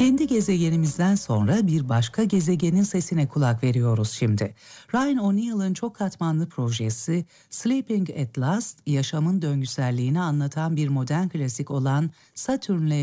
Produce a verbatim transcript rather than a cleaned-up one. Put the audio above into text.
Kendi gezegenimizden sonra bir başka gezegenin sesine kulak veriyoruz şimdi. Ryan O'Neill'ın çok katmanlı projesi Sleeping at Last, yaşamın döngüselliğini anlatan bir modern klasik olan Saturn'le